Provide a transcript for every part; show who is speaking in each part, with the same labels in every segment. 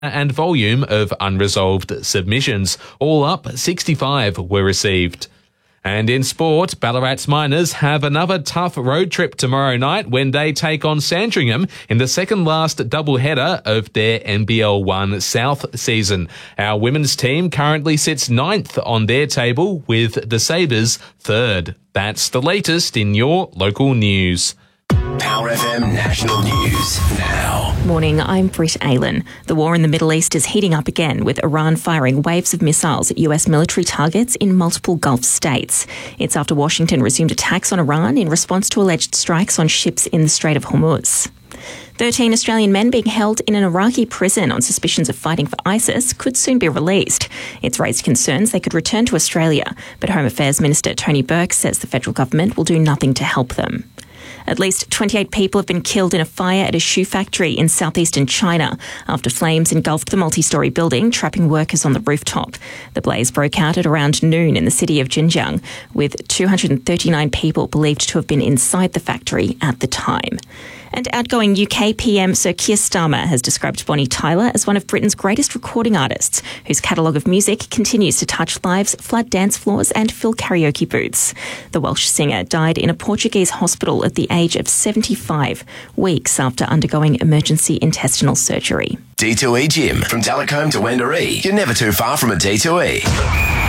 Speaker 1: and volume of unresolved submissions. All up, 65 were received. And in sport, Ballarat's Miners have another tough road trip tomorrow night when they take on Sandringham in the second last doubleheader of their NBL 1 South season. Our women's team currently sits 9th on their table with the Sabres 3rd. That's the latest in your local news.
Speaker 2: Power FM National News now.
Speaker 3: Morning, I'm Britt Aylan. The war in the Middle East is heating up again, with Iran firing waves of missiles at US military targets in multiple Gulf states. It's after Washington resumed attacks on Iran in response to alleged strikes on ships in the Strait of Hormuz. 13 Australian men being held in an Iraqi prison on suspicions of fighting for ISIS could soon be released. It's raised concerns they could return to Australia, but Home Affairs Minister Tony Burke says the federal government will do nothing to help them. At least 28 people have been killed in a fire at a shoe factory in southeastern China after flames engulfed the multi-storey building, trapping workers on the rooftop. The blaze broke out at around noon in the city of Xinjiang, with 239 people believed to have been inside the factory at the time. And outgoing UK PM Sir Keir Starmer has described Bonnie Tyler as one of Britain's greatest recording artists, whose catalogue of music continues to touch lives, flood dance floors and fill karaoke booths. The Welsh singer died in a Portuguese hospital at the age of 75, weeks after undergoing emergency intestinal surgery.
Speaker 2: D2E Gym. From Talcombe to Wendouree, you're never too far from a D2E.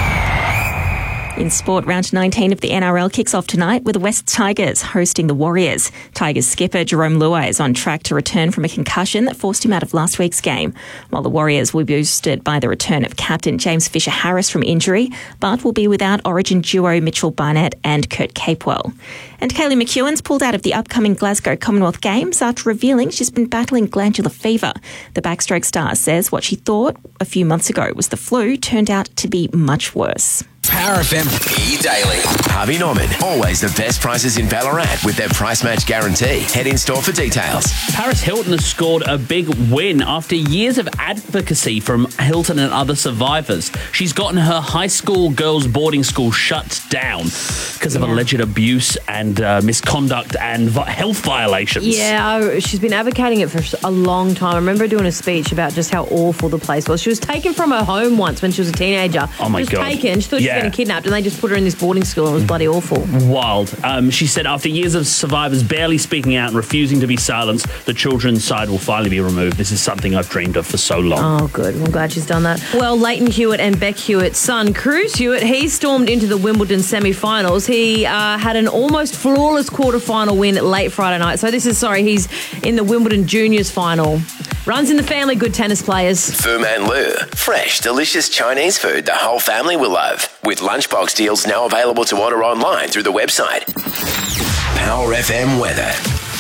Speaker 3: In sport, round 19 of the NRL kicks off tonight with the West Tigers hosting the Warriors. Tigers skipper Jerome Luai is on track to return from a concussion that forced him out of last week's game, while the Warriors will be boosted by the return of captain James Fisher-Harris from injury, but will be without Origin duo Mitchell Barnett and Kurt Capewell. And Kaylee McEwen's pulled out of the upcoming Glasgow Commonwealth Games after revealing she's been battling glandular fever. The backstroke star says what she thought a few months ago was the flu turned out to be much worse.
Speaker 2: Power FM E-Daily. Harvey Norman. Always the best prices in Ballarat with their price match guarantee. Head in store for details.
Speaker 4: Paris Hilton has scored a big win after years of advocacy from Hilton and other survivors. She's gotten her high school girls' boarding school shut down because of alleged abuse and misconduct and health violations.
Speaker 5: Yeah, she's been advocating it for a long time. I remember doing a speech about just how awful the place was. She was taken from her home once when she was a teenager.
Speaker 4: Oh my God.
Speaker 5: Taken. She thought she was getting kidnapped and they just put her in this boarding school and it was bloody awful.
Speaker 4: Wild. She said after years of survivors barely speaking out and refusing to be silenced, the children's side will finally be removed. This is something I've dreamed of for so long.
Speaker 5: Oh, good. I'm glad she's done that. Well, Leighton Hewitt and Beck Hewitt's son, Cruz Hewitt, he stormed into the Wimbledon semi-finals. He had an almost flawless quarter-final win late Friday night. So he's in the Wimbledon Juniors final. Runs in the family, good tennis players.
Speaker 2: Fu Man Lu. Fresh, delicious Chinese food the whole family will love. With lunchbox deals now available to order online through the website. Power FM weather.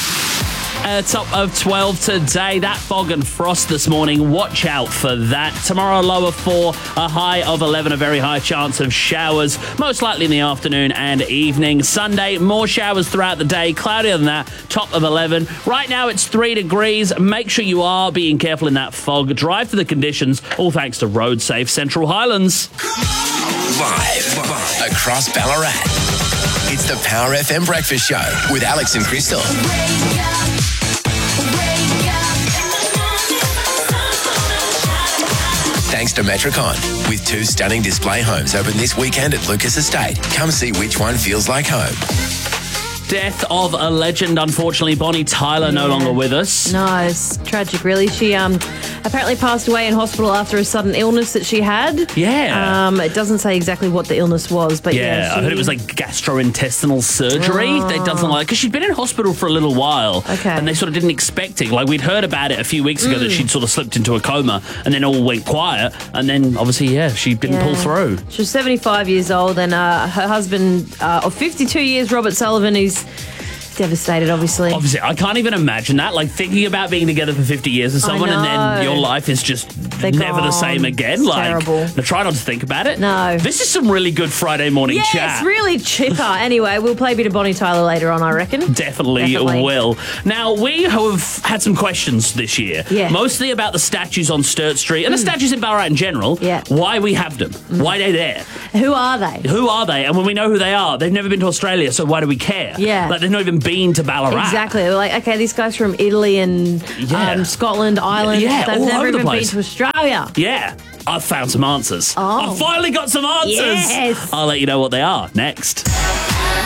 Speaker 4: Top of 12 today. That fog and frost this morning. Watch out for that. Tomorrow, lower 4, a high of 11, a very high chance of showers, most likely in the afternoon and evening. Sunday, more showers throughout the day. Cloudier than that, top of 11. Right now, it's 3 degrees. Make sure you are being careful in that fog. Drive for the conditions, all thanks to Road Safe Central Highlands.
Speaker 2: Live across Ballarat. It's the Power FM Breakfast Show with Alex and Crystal. Thanks to Metricon. With 2 stunning display homes open this weekend at Lucas Estate. Come see which one feels like home.
Speaker 4: Death of a legend, unfortunately. Bonnie Tyler no longer with us.
Speaker 5: No, it's tragic, really. She apparently passed away in hospital after a sudden illness that she had.
Speaker 4: Yeah.
Speaker 5: It doesn't say exactly what the illness was, but
Speaker 4: I heard it was like gastrointestinal surgery. They doesn't like, because she'd been in hospital for a little while.
Speaker 5: Okay.
Speaker 4: And they sort of didn't expect it. Like, we'd heard about it a few weeks ago that she'd sort of slipped into a coma and then all went quiet. And then, obviously, she didn't pull through.
Speaker 5: She was 75 years old, and her husband of 52 years, Robert Sullivan, he's devastated, obviously.
Speaker 4: I can't even imagine that. Like, thinking about being together for 50 years with someone and then your life is just never the same again.
Speaker 5: It's terrible.
Speaker 4: Now, try not to think about it.
Speaker 5: No.
Speaker 4: This is some really good Friday morning chat.
Speaker 5: Yes, really chipper. Anyway, we'll play a bit of Bonnie Tyler later on, I reckon.
Speaker 4: Definitely will. Now, we have had some questions this year.
Speaker 5: Yeah.
Speaker 4: Mostly about the statues on Sturt Street and the statues in Ballarat in general.
Speaker 5: Yeah.
Speaker 4: Why we have them. Why they're there.
Speaker 5: Who are they?
Speaker 4: Who are they? And when we know who they are, they've never been to Australia, so why do we care?
Speaker 5: Yeah.
Speaker 4: Like, they've not even been to Ballarat.
Speaker 5: Exactly. They're like, okay, this guy's from Italy and Scotland, Ireland.
Speaker 4: Yeah,
Speaker 5: They've
Speaker 4: all
Speaker 5: never
Speaker 4: over the
Speaker 5: even been
Speaker 4: place.
Speaker 5: to Australia.
Speaker 4: Yeah, I've found some answers.
Speaker 5: Oh.
Speaker 4: I've finally got some answers.
Speaker 5: Yes.
Speaker 4: I'll let you know what they are next.